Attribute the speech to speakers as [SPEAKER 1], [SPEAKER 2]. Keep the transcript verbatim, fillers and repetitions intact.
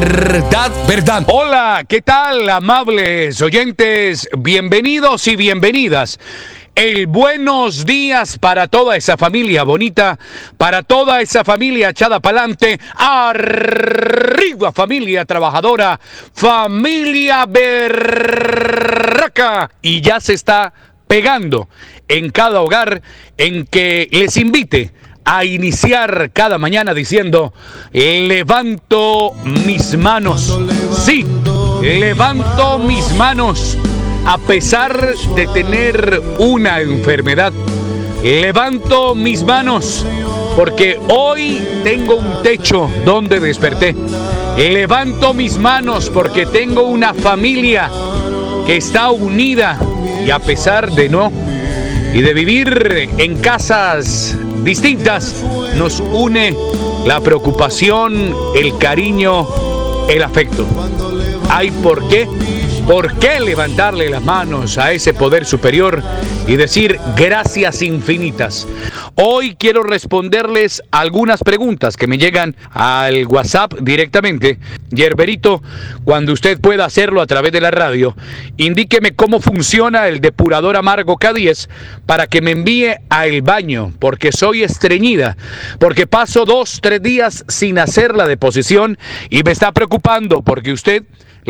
[SPEAKER 1] Verdad, verdad. Hola, ¿qué tal, amables oyentes? Bienvenidos y bienvenidas. El buenos días para toda esa familia bonita, para toda esa familia echada pa'lante. Arriba, familia trabajadora, familia berraca. Y ya se está pegando en cada hogar en que les invite a iniciar cada mañana diciendo: levanto mis manos. Sí, levanto mis manos a pesar de tener una enfermedad. Levanto mis manos porque hoy tengo un techo donde desperté. Levanto mis manos porque tengo una familia que está unida, y a pesar de no y de vivir en casas distintas, nos une la preocupación, el cariño, el afecto. ¿Hay por qué? ¿Por qué levantarle las manos a ese poder superior y decir gracias infinitas? Hoy quiero responderles algunas preguntas que me llegan al WhatsApp directamente. Yerberito, cuando usted pueda hacerlo a través de la radio, indíqueme cómo funciona el depurador amargo K diez para que me envíe al baño, porque soy estreñida, porque paso dos, tres días sin hacer la deposición y me está preocupando porque usted